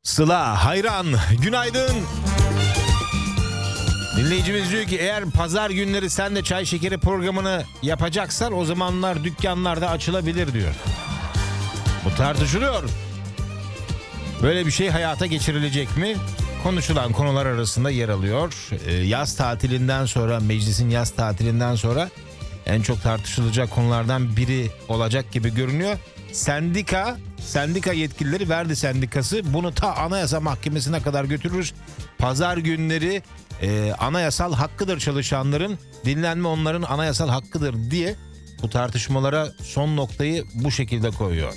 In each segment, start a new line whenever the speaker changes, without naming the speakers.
Sıla hayran, günaydın. Dinleyicimiz diyor ki eğer pazar günleri sen de çay şekeri programını yapacaksan o zamanlar dükkanlar da açılabilir diyor. Bu tartışılıyor. Böyle bir şey hayata geçirilecek mi? Konuşulan konular arasında yer alıyor. Yaz tatilinden sonra, meclisin yaz tatilinden sonra en çok tartışılacak konulardan biri olacak gibi görünüyor. Sendika yetkilileri, Verdi Sendikası bunu ta Anayasa Mahkemesi'ne kadar götürür. Pazar günleri anayasal hakkıdır çalışanların, dinlenme onların anayasal hakkıdır diye bu tartışmalara son noktayı bu şekilde koyuyor.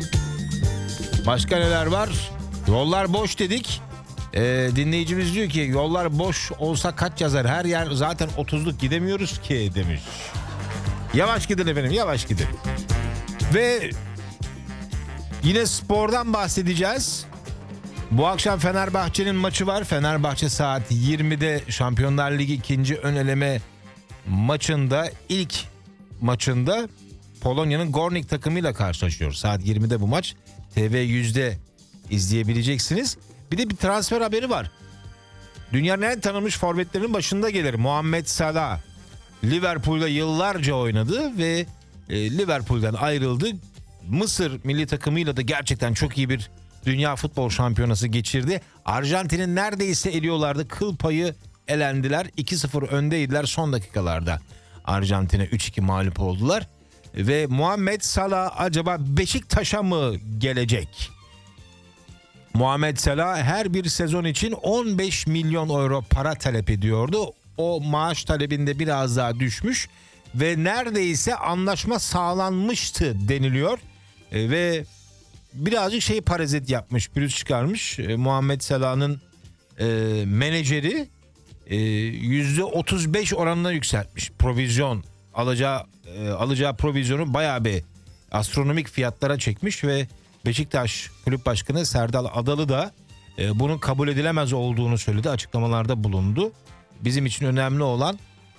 Başka neler var? Yollar boş dedik. Dinleyicimiz diyor ki yollar boş olsa kaç yazar? Her yer zaten 30'luk gidemiyoruz ki demiş. Yavaş gidin efendim, yavaş gidin. Ve yine spordan bahsedeceğiz. Bu akşam Fenerbahçe'nin maçı var. Fenerbahçe saat 20'de Şampiyonlar Ligi 2. ön eleme maçında, ilk maçında Polonya'nın Gornik takımıyla karşılaşıyor. Saat 20'de bu maç. TV100'de izleyebileceksiniz. Bir de bir transfer haberi var. Dünyanın en tanınmış forvetlerinin başında gelir. Muhammed Salah. Liverpool'da yıllarca oynadı ve Liverpool'dan ayrıldı. Mısır milli takımıyla da gerçekten çok iyi bir dünya futbol şampiyonası geçirdi. Arjantin'i neredeyse eliyorlardı. Kıl payı elendiler. 2-0 öndeydiler son dakikalarda. Arjantin'e 3-2 mağlup oldular. Ve Muhammed Salah acaba Beşiktaş'a mı gelecek? Muhammed Salah her bir sezon için 15 milyon euro para talep ediyordu. O maaş talebinde biraz daha düşmüş ve neredeyse anlaşma sağlanmıştı deniliyor. Ve birazcık parazit yapmış, pürüz çıkarmış. Muhammed Salah'ın menajeri %35 oranına yükseltmiş. Provizyon alacağı provizyonu bayağı bir astronomik fiyatlara çekmiş ve Beşiktaş Kulüp Başkanı Serdal Adalı da bunun kabul edilemez olduğunu söyledi. Açıklamalarda bulundu. Bizim için önemli olan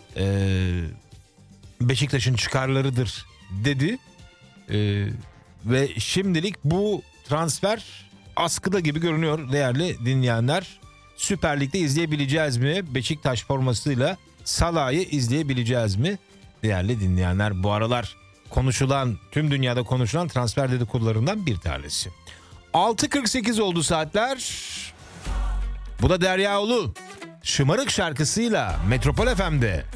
Beşiktaş'ın çıkarlarıdır dedi. Ve şimdilik bu transfer askıda gibi görünüyor değerli dinleyenler. Süper Lig'de izleyebileceğiz mi? Beşiktaş formasıyla Salah'ı izleyebileceğiz mi? Değerli dinleyenler, bu aralar konuşulan, tüm dünyada konuşulan transfer dedikodularından bir tanesi. 6.48 oldu saatler. Bu da Derya Ulu. Şımarık şarkısıyla Metropol FM'de.